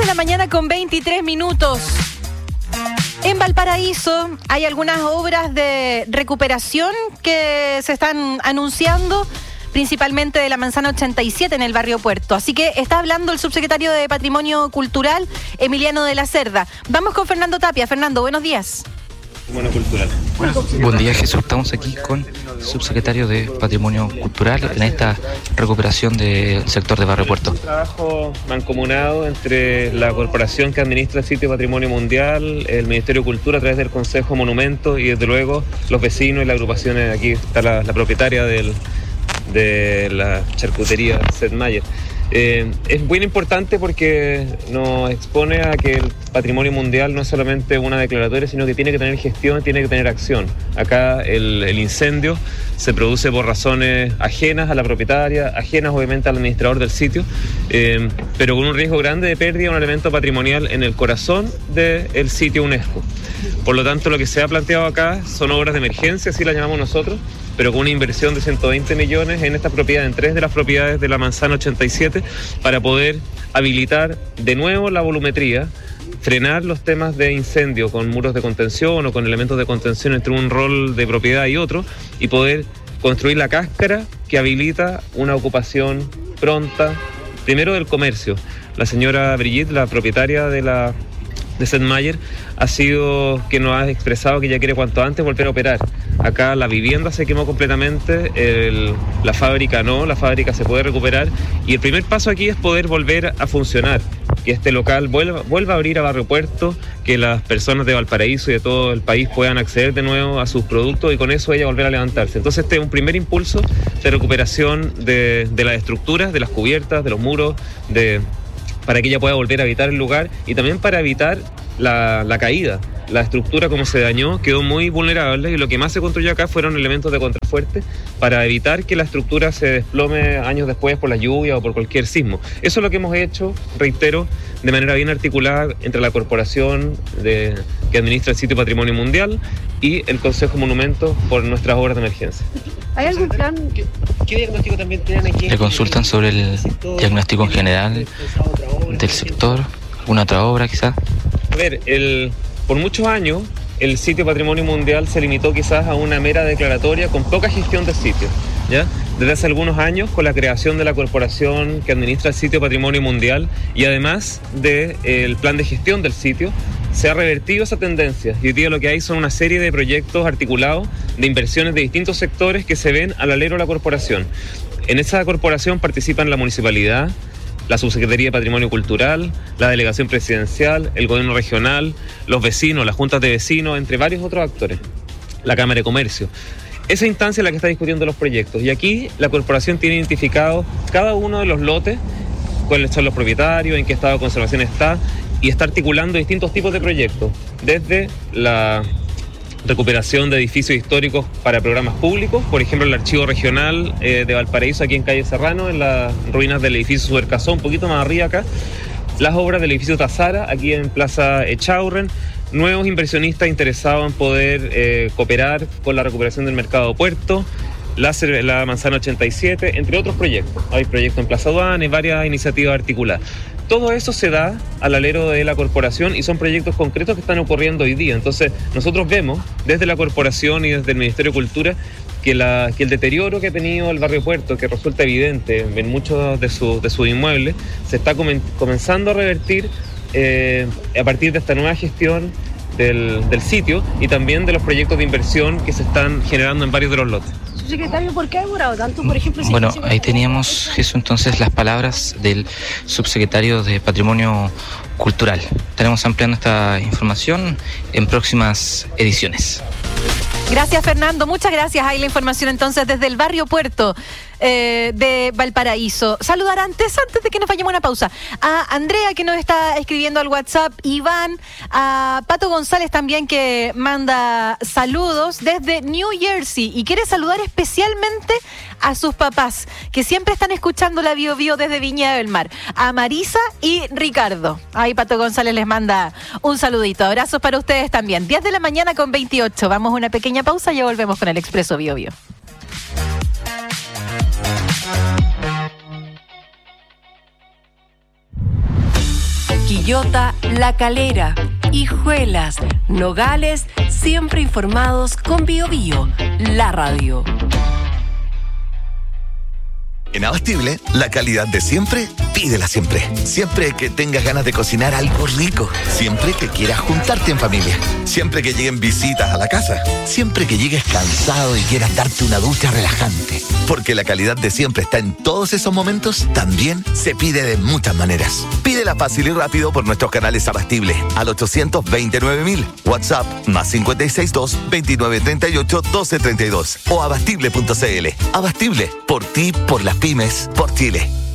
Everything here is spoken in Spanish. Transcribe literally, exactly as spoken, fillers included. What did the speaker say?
la mañana con veintitrés minutos. En Valparaíso hay algunas obras de recuperación que se están anunciando, principalmente de la Manzana ochenta y siete en el barrio Puerto. Así que está hablando el subsecretario de Patrimonio Cultural, Emiliano de la Cerda. Vamos con Fernando Tapia. Fernando, buenos días. Patrimonio Cultural. Buen día, Jesús. Estamos aquí con el subsecretario de Patrimonio Cultural en esta recuperación del sector de Barrio Puerto. Un trabajo mancomunado entre la corporación que administra el sitio Patrimonio Mundial, el Ministerio de Cultura a través del Consejo Monumento y desde luego los vecinos y las agrupaciones. Aquí está la, la propietaria del, de la charcutería Sedmayer. Eh, es muy importante porque nos expone a que el patrimonio mundial no es solamente una declaratoria, sino que tiene que tener gestión, tiene que tener acción. Acá el, el incendio se produce por razones ajenas a la propietaria, ajenas obviamente al administrador del sitio, eh, pero con un riesgo grande de pérdida de un elemento patrimonial en el corazón del sitio UNESCO. Por lo tanto, lo que se ha planteado acá son obras de emergencia, así las llamamos nosotros, pero con una inversión de ciento veinte millones en esta propiedad, en tres de las propiedades de la Manzana ochenta y siete, para poder habilitar de nuevo la volumetría, frenar los temas de incendio con muros de contención o con elementos de contención entre un rol de propiedad y otro, y poder construir la cáscara que habilita una ocupación pronta, primero del comercio. La señora Brigitte, la propietaria de la de Sedmayer, ha sido que nos ha expresado que ya quiere cuanto antes volver a operar. Acá la vivienda se quemó completamente, el, la fábrica no, la fábrica se puede recuperar y el primer paso aquí es poder volver a funcionar, que este local vuelva, vuelva a abrir a Barrio Puerto, que las personas de Valparaíso y de todo el país puedan acceder de nuevo a sus productos y con eso ella volver a levantarse. Entonces este es un primer impulso de recuperación de, de las estructuras, de las cubiertas, de los muros, de... para que ella pueda volver a habitar el lugar y también para evitar la, la caída. La estructura, como se dañó, quedó muy vulnerable y lo que más se construyó acá fueron elementos de contrafuerte para evitar que la estructura se desplome años después por la lluvia o por cualquier sismo. Eso es lo que hemos hecho, reitero, de manera bien articulada entre la corporación de, que administra el sitio Patrimonio Mundial y el Consejo Monumento por nuestras obras de emergencia. ¿Hay algún plan? ¿Qué, qué diagnóstico también tienen aquí? ¿Le consultan sobre el diagnóstico en general del sector? ¿Alguna otra obra quizás? A ver, el, por muchos años el sitio Patrimonio Mundial se limitó quizás a una mera declaratoria con poca gestión del sitio, ¿ya? Desde hace algunos años, con la creación de la corporación que administra el sitio Patrimonio Mundial y además del plan de gestión del sitio, se ha revertido esa tendencia y hoy día lo que hay son una serie de proyectos articulados de inversiones de distintos sectores que se ven al alero de la corporación. En esa corporación participan la municipalidad, la Subsecretaría de Patrimonio Cultural, la Delegación Presidencial, el Gobierno Regional, los vecinos, las juntas de vecinos, entre varios otros actores, la Cámara de Comercio. Esa instancia es la que está discutiendo los proyectos y aquí la corporación tiene identificado cada uno de los lotes, cuáles son los propietarios, en qué estado de conservación está y está articulando distintos tipos de proyectos, desde la recuperación de edificios históricos para programas públicos, por ejemplo el Archivo Regional eh, de Valparaíso aquí en calle Serrano, en las ruinas del edificio Subercazón, un poquito más arriba acá, las obras del edificio Tazara aquí en Plaza Echaurren, nuevos inversionistas interesados en poder eh, cooperar con la recuperación del mercado Puerto, la, la Manzana ochenta y siete, entre otros proyectos. Hay proyectos en Plaza Aduana y varias iniciativas articuladas. Todo eso se da al alero de la corporación y son proyectos concretos que están ocurriendo hoy día. Entonces, nosotros vemos desde la corporación y desde el Ministerio de Cultura que, la, que el deterioro que ha tenido el barrio Puerto, que resulta evidente en muchos de sus de sus inmuebles, se está comen, comenzando a revertir eh, a partir de esta nueva gestión del, del sitio y también de los proyectos de inversión que se están generando en varios de los lotes. Secretario, ¿por qué ha demorado tanto? Por ejemplo, si bueno, ahí teníamos, Jesús, entonces las palabras del subsecretario de Patrimonio Cultural. Estaremos ampliando esta información en próximas ediciones. Gracias, Fernando. Muchas gracias. Ahí la información entonces desde el barrio Puerto eh, de Valparaíso. Saludar antes, antes de que nos vayamos a una pausa, a Andrea que nos está escribiendo al WhatsApp, Iván, a Pato González también que manda saludos desde New Jersey y quiere saludar especialmente a sus papás que siempre están escuchando la Bio Bio desde Viña del Mar, a Marisa y Ricardo. Ahí Pato González les manda un saludito. Abrazos para ustedes también. diez de la mañana con veintiocho. Vamos a una pequeña pausa y ya volvemos con el Expreso Bio Bio. Quillota, La Calera, Hijuelas, Nogales, siempre informados con Bio Bio, la radio. En Abastible, la calidad de siempre, pídela siempre. Siempre que tengas ganas de cocinar algo rico. Siempre que quieras juntarte en familia. Siempre que lleguen visitas a la casa. Siempre que llegues cansado y quieras darte una ducha relajante. Porque la calidad de siempre está en todos esos momentos, también se pide de muchas maneras. Pídela fácil y rápido por nuestros canales Abastible al ochocientos veintinueve mil. WhatsApp más cinco seis dos, veintinueve treinta y ocho, doce treinta y dos o abastible punto cl. Abastible, por ti, por las pymes, por Chile.